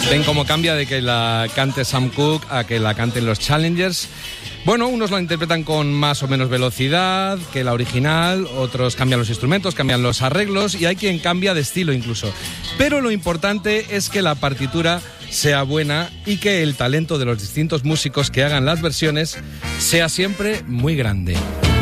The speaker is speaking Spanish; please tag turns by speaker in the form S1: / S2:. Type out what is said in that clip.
S1: Ven cómo cambia de que la cante Sam Cooke a que la canten los Challengers. Bueno, unos lo interpretan con más o menos velocidad que la original, otros cambian los instrumentos, cambian los arreglos y hay quien cambia de estilo incluso. Pero lo importante es que la partitura sea buena y que el talento de los distintos músicos que hagan las versiones sea siempre muy grande.